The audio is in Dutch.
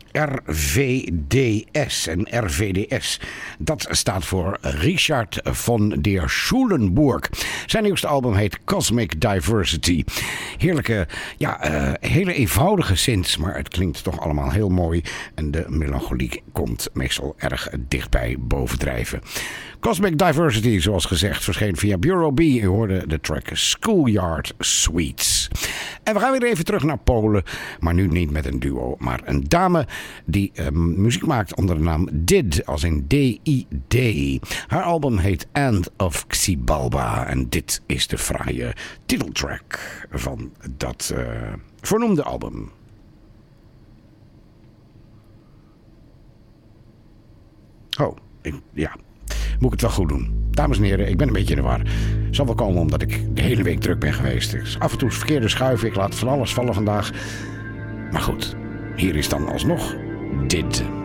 RVDS. En RVDS, dat staat voor Richard von der Schulenburg. Zijn nieuwste album heet Cosmic Diversity. Heerlijke, hele eenvoudige synths, maar het klinkt toch allemaal heel mooi. En de melancholiek komt meestal erg dichtbij bovendrijven. Cosmic Diversity, zoals gezegd, verscheen via Bureau B. U hoorde de track Schoolyard Suites. En we gaan weer even terug naar Polen, maar nu niet met een duo, maar een dame die muziek maakt onder de naam Did, als in D-I-D. Haar album heet End of Xibalba en dit is de fraaie titeltrack van dat vernoemde album. Moet ik het wel goed doen. Dames en heren, ik ben een beetje in de war. Zal wel komen omdat ik de hele week druk ben geweest. Dus af en toe verkeerde schuiven. Ik laat van alles vallen vandaag. Maar goed, hier is dan alsnog dit.